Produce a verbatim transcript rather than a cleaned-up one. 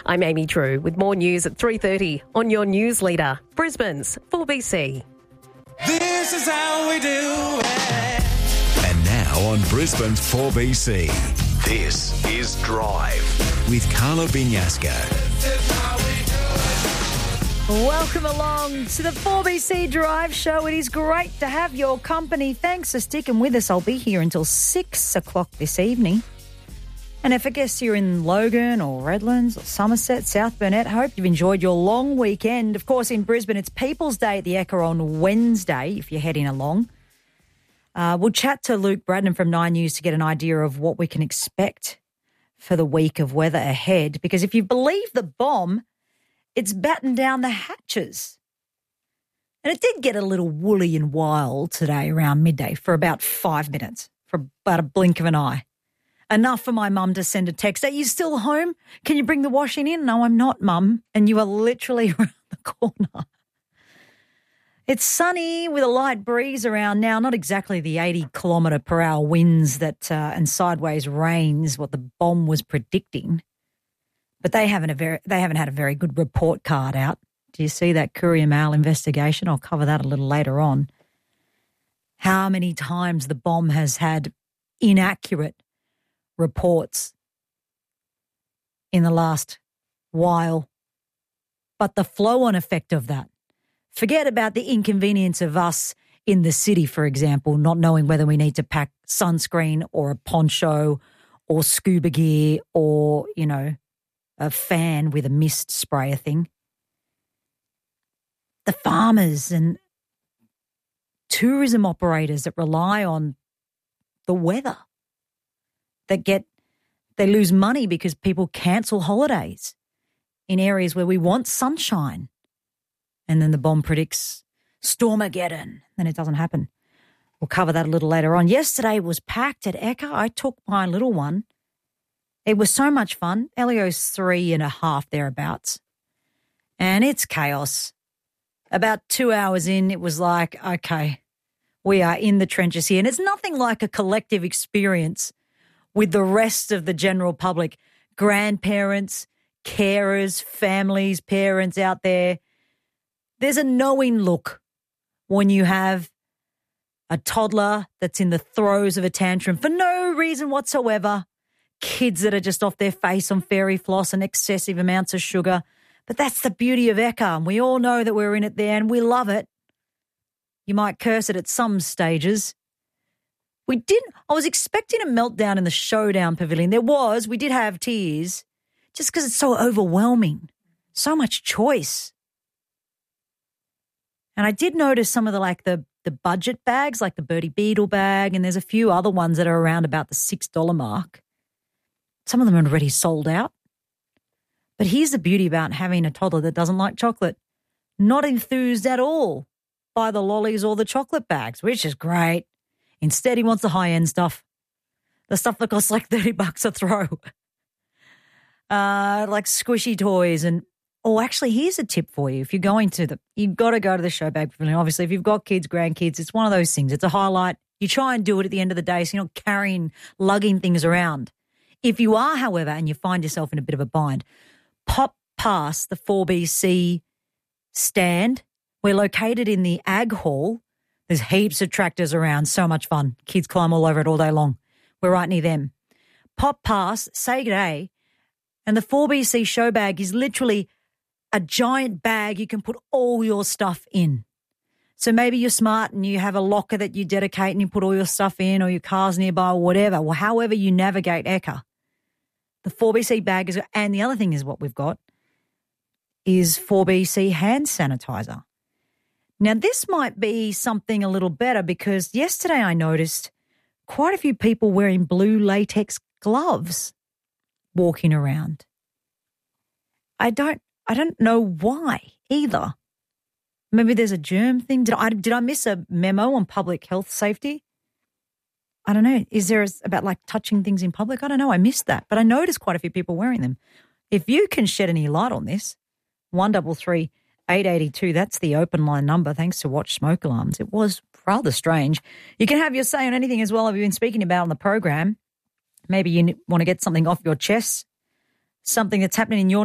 I'm Amy Drew with more news at three thirty on your news leader, Brisbane's four B C. This is how we do it. And now on Brisbane's four B C, this is Drive with Carla Binyasco. Welcome along to the four B C Drive Show. It is great to have your company. Thanks for sticking with us. I'll be here until six o'clock this evening. And if I guess you're in Logan or Redlands or Somerset, South Burnett, I hope you've enjoyed your long weekend. Of course, in Brisbane, it's People's Day at the Ekka on Wednesday, if you're heading along. Uh, we'll chat to Luke Bradnan from Nine News to get an idea of what we can expect for the week of weather ahead. Because if you believe the bomb, it's battened down the hatches. And it did get a little woolly and wild today around midday for about five minutes, for about a blink of an eye. Enough for my mum to send a text. Are you still home? Can you bring the washing in? No, I'm not, Mum. And you are literally around the corner. It's sunny with a light breeze around now. Not exactly the eighty kilometre per hour winds that uh, and sideways rains, what the bomb was predicting. But they haven't a very they haven't had a very good report card out. Do you see that Courier Mail investigation? I'll cover that a little later on. How many times the bomb has had inaccurate reports in the last while. But the flow-on effect of that. Forget about the inconvenience of us in the city, for example, not knowing whether we need to pack sunscreen or a poncho or scuba gear or, you know, a fan with a mist sprayer thing. The farmers and tourism operators that rely on the weather, that get, they lose money because people cancel holidays in areas where we want sunshine. And then the bomb predicts Stormageddon. Then it doesn't happen. We'll cover that a little later on. Yesterday was packed at Ekka. I took my little one. It was so much fun. Elio's three and a half thereabouts. And it's chaos. About two hours in, it was like, okay, we are in the trenches here. And it's nothing like a collective experience with the rest of the general public, grandparents, carers, families, parents out there. There's a knowing look when you have a toddler that's in the throes of a tantrum for no reason whatsoever, kids that are just off their face on fairy floss and excessive amounts of sugar. But that's the beauty of Ekka, and we all know that we're in it there and we love it. You might curse it at some stages. We didn't, I was expecting a meltdown in the Showdown Pavilion. There was, we did have tears, just because it's so overwhelming, so much choice. And I did notice some of the, like the, the budget bags, like the Birdie Beetle bag, and there's a few other ones that are around about the six dollars mark. Some of them are already sold out. But here's the beauty about having a toddler that doesn't like chocolate. Not enthused at all by the lollies or the chocolate bags, which is great. Instead, he wants the high-end stuff, the stuff that costs like thirty bucks a throw, uh, like squishy toys. And, oh, actually, here's a tip for you. If you're going to the, you've got to go to the Showbag Pavilion. Obviously, if you've got kids, grandkids, it's one of those things. It's a highlight. You try and do it at the end of the day so you're not carrying, lugging things around. If you are, however, and you find yourself in a bit of a bind, pop past the four B C stand. We're located in the Ag Hall. There's heaps of tractors around, so much fun. Kids climb all over it all day long. We're right near them. Pop past, say good day, and the four B C show bag is literally a giant bag you can put all your stuff in. So maybe you're smart and you have a locker that you dedicate and you put all your stuff in, or your car's nearby or whatever. Well, however you navigate Ekka, the four B C bag is, and the other thing is what we've got is four B C hand sanitizer. Now, this might be something a little better because yesterday I noticed quite a few people wearing blue latex gloves walking around. I don't I don't know why either. Maybe there's a germ thing. Did I did I miss a memo on public health safety? I don't know. Is there a, about like touching things in public? I don't know. I missed that. But I noticed quite a few people wearing them. If you can shed any light on this, one double three eight eight two, that's the open line number, thanks to Watch Smoke Alarms. It was rather strange. You can have your say on anything as well I've been speaking about on the program. Maybe you want to get something off your chest, something that's happening in your